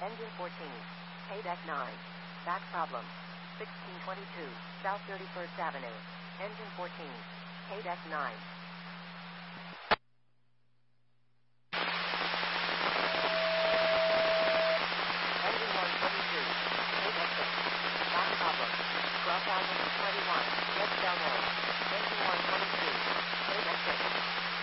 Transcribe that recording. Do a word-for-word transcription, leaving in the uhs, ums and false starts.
Engine fourteen. K-Deck nine. Back problem. sixteen twenty-two, South thirty-first Avenue. Engine fourteen. K-Deck nine. Engine one twenty-two. K-Deck six. Back problem. twelve thousand twenty-one. Red Bell Road. Engine one twenty-two. K-Deck six.